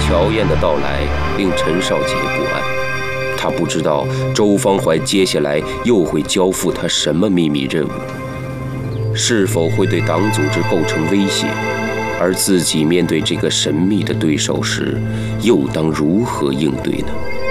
乔燕的到来令陈少杰不安，他不知道周方怀接下来又会交付他什么秘密任务，是否会对党组织构成威胁，而自己面对这个神秘的对手时，又当如何应对呢？